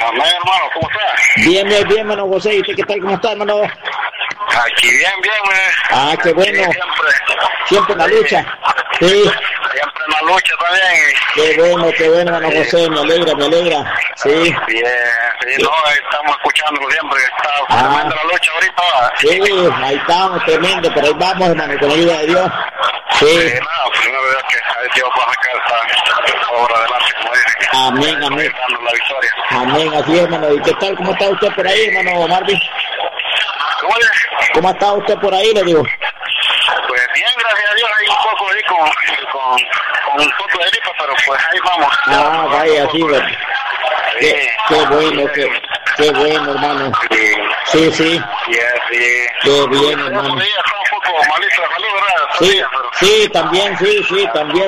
Amén, hermano, ¿cómo está? Bien, hermano José. ¿Y usted qué tal? ¿Cómo está, hermano? Aquí bien, Ah, qué bueno. Siempre en la lucha. Sí. Siempre en la lucha también. Qué bueno, hermano José. Me alegra. Sí. Bien, sí, no, estamos escuchándolo siempre. Está tremenda la lucha ahorita. Sí, ahí estamos, tremendo, pero ahí vamos, hermano, con la ayuda de Dios. Sí. Nada, primero Dios que Dios va a sacar esta obra adelante, como dice. Amén. Dando la victoria. Amén, así es, hermano. ¿Y qué tal? ¿Cómo está usted por ahí, hermano Marvin? ¿Cómo es? ¿Cómo está usted por ahí, le digo? Pues bien, gracias a Dios, hay un poco ahí con un poco de gripa, pero pues ahí vamos. Ah, vaya, sí, ¿verdad? Qué bueno, hermano. Sí. Sí. Qué bien, hermano. Está un poco malito de salud, ¿verdad? Sí, también, sí. Sí,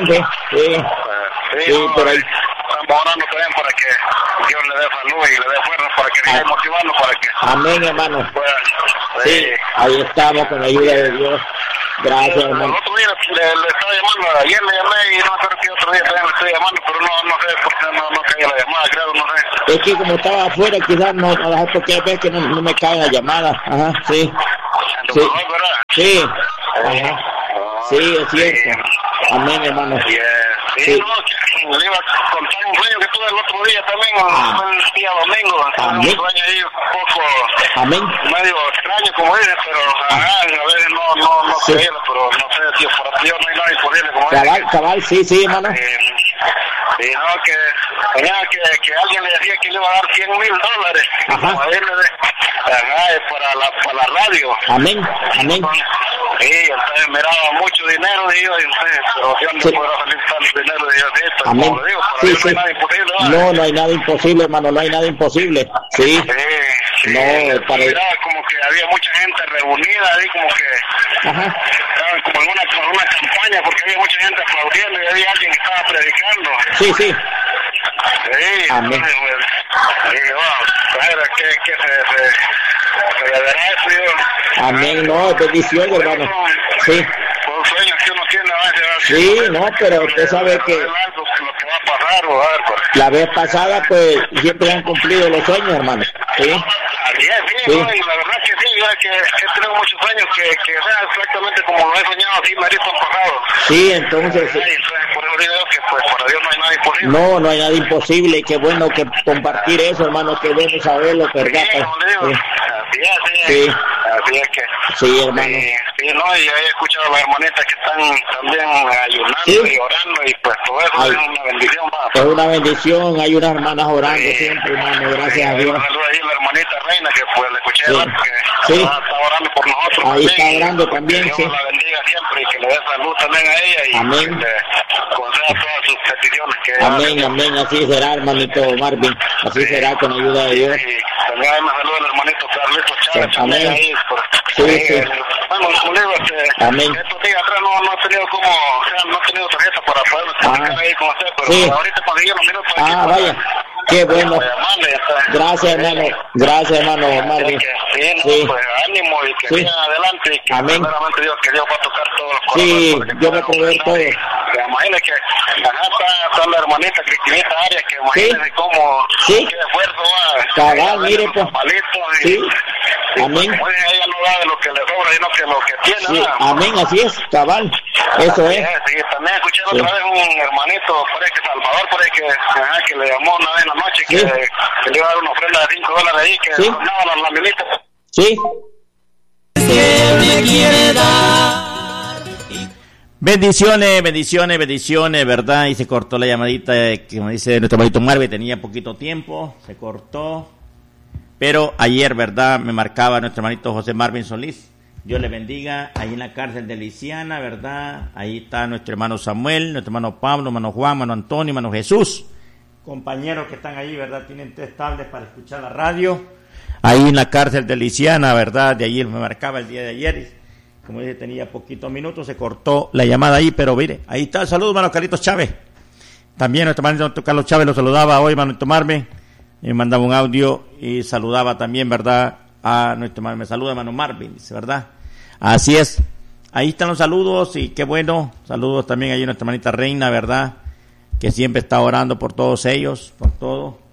por ahí. Estamos orando también para que Dios le dé salud y le dé fuerza, para que siga motivando, para que... Amén, hermano. Sí, ahí estamos con la ayuda de Dios. Gracias, hermano. El otro día le estaba llamando, ayer le llamé y no sé qué otro día también le estoy llamando, pero no sé por qué no caía la llamada, creo, no sé. Es que como estaba afuera, quizás no sé por qué ves que no me cae la llamada. Ajá, sí. Sí. Sí. Ajá. Sí, es cierto. Amén, hermano. Sí, no, le iba a contar un sueño que tuve el otro día también, el día domingo. Un sueño ahí un poco medio extraño, como dices, pero a veces no creía, pero no sé, tío, para Dios no hay nada imposible, como dices. Cabal, sí, hermano. Sí, no, que soñaba que alguien le decía que le iba a dar $100,000. Ajá. A él para la radio. Amén. Sí, entonces miraba mucho dinero, digo, pero Dios no podrá salir tanto dinero, digo, sí, amén. Como digo, para Dios no hay nada imposible, ¿verdad? No hay nada imposible, hermano, no hay nada imposible. Sí. Miraba como que había mucha gente reunida ahí, como que estaban como en una campaña, porque había mucha gente aplaudiendo y había alguien que estaba predicando. Sí. Sí, amén. Entonces, que se deberá eso, Dios. Amén, no, bendición, hermano. Sí. Son sueños que uno tiene a veces. Sí, no, pero usted sabe que lo que va a pasar, o a ver, pues. La vez pasada, pues, siempre han cumplido los sueños, hermano. Sí. Así es, sí. No, y la verdad que sí, que he tenido muchos sueños que sea exactamente como lo he soñado, así me han pasado. Sí, entonces... por eso digo que pues para Dios no hay nada imposible. No hay nada imposible, y qué bueno que compartir eso, hermano, qué bueno saberlo, ¿verdad? Sí, como le digo, sí. Así es que... Sí, hermano. Sí, no, y he escuchado a las hermanitas que están también ayunando y orando, y pues todo eso es una bendición, va. Es una bendición, hay unas hermanas orando siempre, hermano, gracias a Dios. Un saludo ahí a la hermanita Reina, que pues le escuché que está orando por nosotros. Ahí también, está orando también, que Dios la bendiga siempre y que le dé salud también a ella y amén. Que le conceda todas sus peticiones. Amén, así será, hermanito Marvin, así será con ayuda de Dios. También hay un saludo al hermanito Carlitos Chávez, también ahí. Sí. Bueno, como digo, amén. estos días atrás no he tenido no he tenido tarjeta para poder comunicar ahí con usted, pero ahorita conseguí unos minutos aquí. Vaya. Qué bueno. Gracias, hermano Marvin. Sí, pues ánimo y que sigan adelante y que primeramente Dios va a tocar todos los corazones. Sí, yo me proveer todo. Imagínese que está la hermanita Cristinita Arias, que imagínese cómo qué esfuerzo va. Cabal, mire pues. Sí. Amén. Pues, ella no da de lo que le sobra, sino que lo que tiene. Sí. Amén, así es, cabal. Eso es. Sí, también escuché otra vez un hermanito, por ahí que Salvador, por ahí que le llamó una vez en la noche, que le iba a dar una ofrenda de $5 ahí, que donaban las laminitas. Sí. Bendiciones, ¿verdad? Y se cortó la llamadita, que me dice nuestro hermanito Marvin, tenía poquito tiempo, se cortó. Pero ayer, ¿verdad? Me marcaba nuestro hermanito José Marvin Solís. Dios le bendiga, ahí en la cárcel de Lisiana, ¿verdad? Ahí está nuestro hermano Samuel, nuestro hermano Pablo, hermano Juan, hermano Antonio, hermano Jesús. Compañeros que están ahí, ¿verdad? Tienen 3 tablets para escuchar la radio. Ahí en la cárcel de Lisiana, ¿verdad? De ayer me marcaba el día de ayer. Como dije, tenía poquitos minutos, se cortó la llamada ahí, pero mire, ahí está. Saludos, hermano Carlitos Chávez. También nuestro hermano Carlos Chávez lo saludaba hoy, hermano Tomarme. Me mandaba un audio y saludaba también, ¿verdad? A nuestro hermano, me saluda hermano Marvin, ¿verdad? Así es. Ahí están los saludos y qué bueno. Saludos también ahí a nuestra hermanita Reina, ¿verdad? Que siempre está orando por todos ellos, por todo.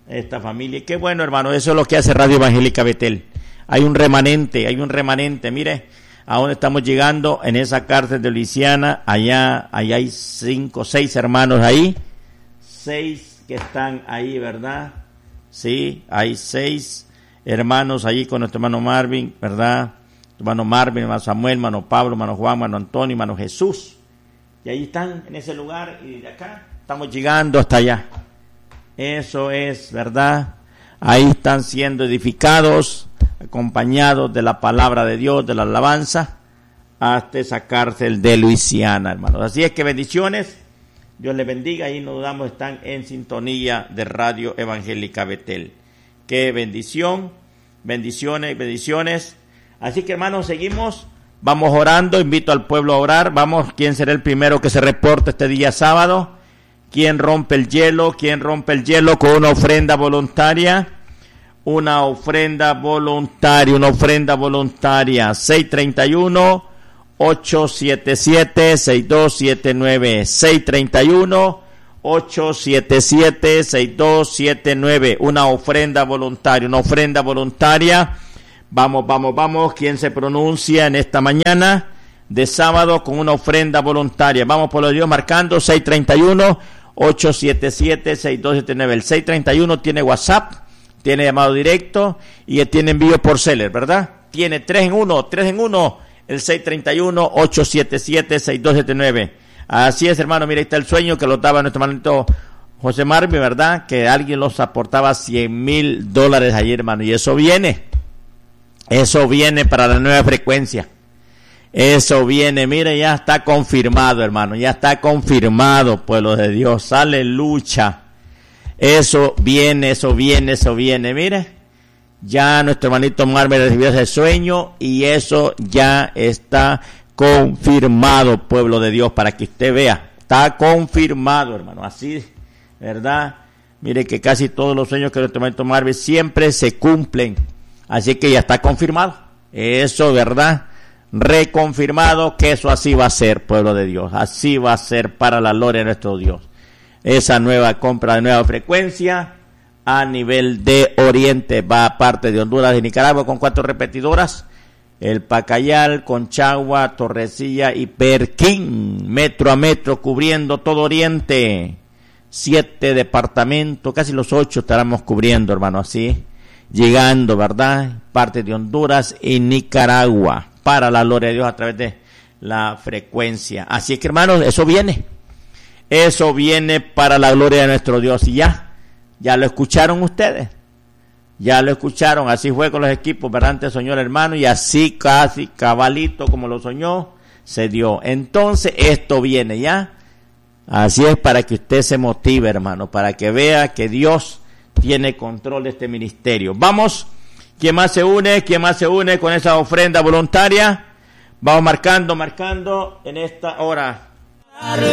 esta familia. Qué bueno, hermano, eso es lo que hace Radio Evangélica Betel. Hay un remanente, mire, a dónde estamos llegando, en esa cárcel de Luisiana, allá hay 5, 6 hermanos ahí, 6 que están ahí, ¿verdad? Sí, hay 6 hermanos ahí con nuestro hermano Marvin, ¿verdad? Hermano Marvin, hermano Samuel, hermano Pablo, hermano Juan, hermano Antonio, hermano Jesús. Y ahí están en ese lugar y de acá estamos llegando hasta allá. Eso es, ¿verdad? Ahí están siendo edificados, acompañados de la palabra de Dios, de la alabanza, hasta esa cárcel de Luisiana, hermanos. Así es que bendiciones, Dios les bendiga. Ahí nos damos, están en sintonía de Radio Evangélica Betel. Qué bendición, bendiciones. Así que, hermanos, seguimos, vamos orando, invito al pueblo a orar. Vamos, ¿quién será el primero que se reporte este día sábado? ¿Quién rompe el hielo con una ofrenda voluntaria? Una ofrenda voluntaria, 631-877-6279, 631-877-6279, una ofrenda voluntaria. Vamos, ¿quién se pronuncia en esta mañana de sábado con una ofrenda voluntaria? Vamos por los Dios marcando 631-877-6279. El 631 tiene WhatsApp, tiene llamado directo y tiene envío por Seller, ¿verdad? Tiene 3 en 1, el 631-877-6279. Así es, hermano, mira, ahí está el sueño que lo daba nuestro hermanito José Marvin, ¿verdad? Que alguien los aportaba $100,000 ayer, hermano, y eso viene para la nueva frecuencia. Eso viene, mire, ya está confirmado, hermano, ya está confirmado, pueblo de Dios, aleluya. Eso viene, mire, ya nuestro hermanito Marvin recibió ese sueño y eso ya está confirmado, pueblo de Dios, para que usted vea, está confirmado, hermano, así, ¿verdad? Mire que casi todos los sueños que nuestro hermanito Marvin siempre se cumplen, así que ya está confirmado, eso, ¿verdad? Reconfirmado que eso así va a ser, pueblo de Dios, así va a ser para la gloria de nuestro Dios. Esa nueva compra de nueva frecuencia a nivel de Oriente va a parte de Honduras y Nicaragua con 4 repetidoras, el Pacayal, Conchagua, Torrecilla y Perquín, metro a metro cubriendo todo Oriente, 7 departamentos, casi los 8 estaremos cubriendo, hermano, así, llegando, ¿verdad? Parte de Honduras y Nicaragua, para la gloria de Dios a través de la frecuencia. Así que, hermanos, eso viene para la gloria de nuestro Dios. Y ya lo escucharon ustedes, así fue con los equipos, ¿verdad? Antes soñó el hermano y así casi cabalito como lo soñó, se dio. Entonces esto viene ya, así es, para que usted se motive, hermano, para que vea que Dios tiene control de este ministerio. Vamos, ¿quién más se une con esa ofrenda voluntaria? Vamos marcando en esta hora.